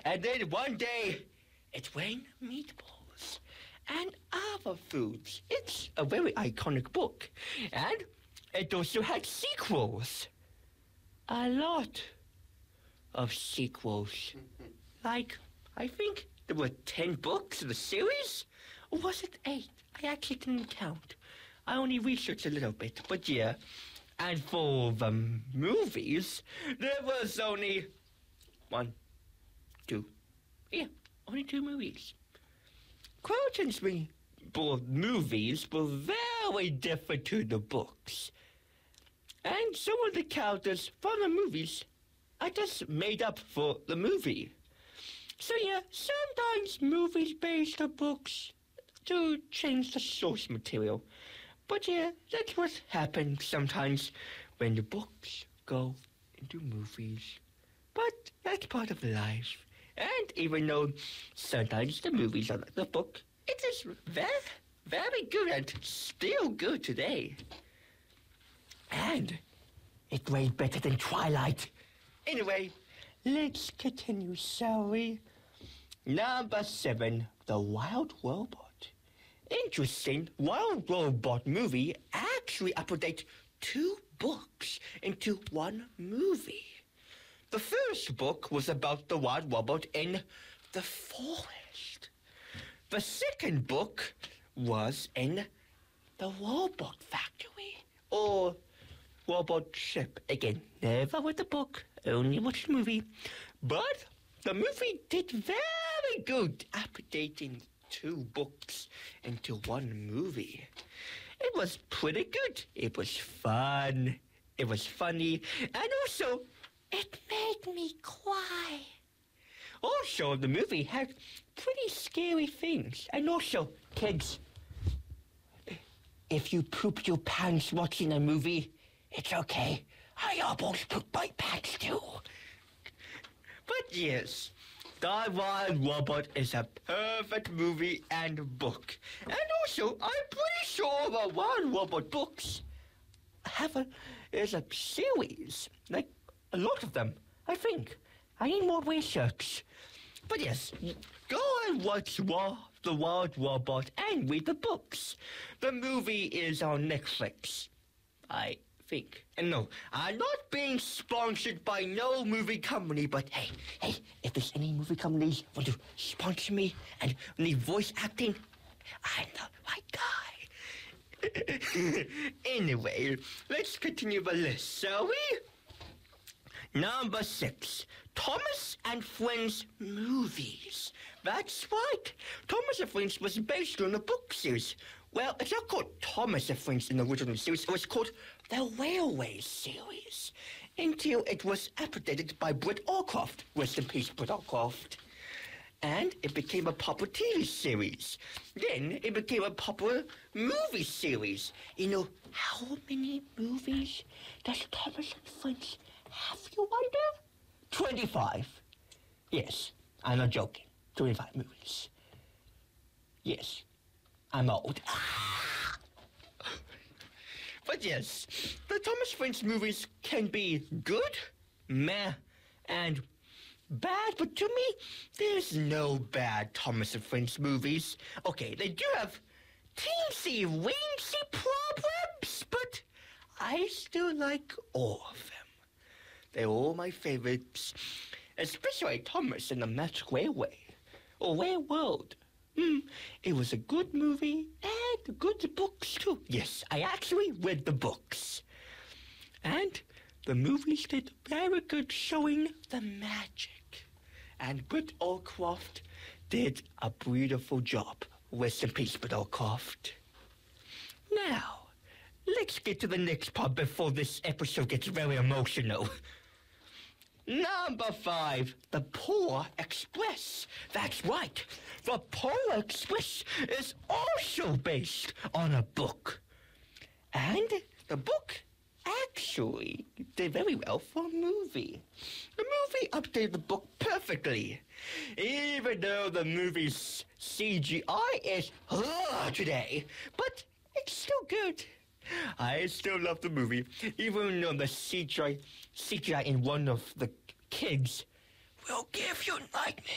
And then one day, it rained meatballs and other foods. It's a very iconic book. And it also had sequels. A lot of sequels. Like, I think there were 10 books in the series? Or was it 8? I actually didn't count. I only researched a little bit, but yeah. And for the movies, there was only 1, 2. Yeah, only 2 movies. Quentin's movies were very different to the books. And some of the characters from the movies are just made up for the movie. So yeah, sometimes movies based on books do change the source material. But yeah, that's what happens sometimes when the books go into movies. But that's part of life. And even though sometimes the movies are like the book, it is very, very good and still good today. And it way better than Twilight. Anyway, let's continue, shall we? Number 7, The Wild Robot. Interesting, Wild Robot movie actually updated 2 books into 1 movie. The first book was about the wild robot in the forest. The second book was in the robot factory, or robot ship. Again, never read the book, only watched the movie. But the movie did very good updating 2 books into 1 movie. It was pretty good. It was fun. It was funny. And also, it made me cry. Also, the movie had pretty scary things. And also, kids, if you poop your pants watching a movie, it's okay. I almost pooped my pants too. But yes, The Wild Robot is a perfect movie and book. And also, I'm pretty sure the Wild Robot books is a series. Like, a lot of them, I think. I need more research. But yes, go and watch The Wild Robot and read the books. The movie is on Netflix, I think. And no, I'm not being sponsored by no movie company, but hey, if there's any movie companies want to sponsor me and need voice acting, I'm the right guy. Anyway, let's continue the list, shall we? Number 6, Thomas and Friends movies. That's right. Thomas and Friends was based on a book series. Well, it's not called Thomas and Friends in the original series. It was called the Railway series. Until it was updated by Britt Allcroft. Rest in peace, Britt Allcroft. And it became a popular TV series. Then it became a popular movie series. You know, how many movies does Thomas and Friends have, you wonder? 25. Yes, I'm not joking. 25 movies. Yes, I'm old. But yes, the Thomas Friends movies can be good, meh, and bad, but to me, there's no bad Thomas and Friends movies. Okay, they do have teensy-weensy problems, but I still like all of them. They're all my favorites, especially Thomas and the Magic Railway, or Railroad. It was a good movie and good books too. Yes, I actually read the books. And the movies did very good showing the magic. And Britt Allcroft did a beautiful job. Rest in peace, Britt Allcroft. Now, let's get to the next part before this episode gets very emotional. Number 5, The Polar Express. That's right. The Polar Express is also based on a book. And the book actually did very well for a movie. The movie updated the book perfectly. Even though the movie's CGI is today, but it's still good. I still love the movie, even though the CGI in one of the kids will give you nightmares.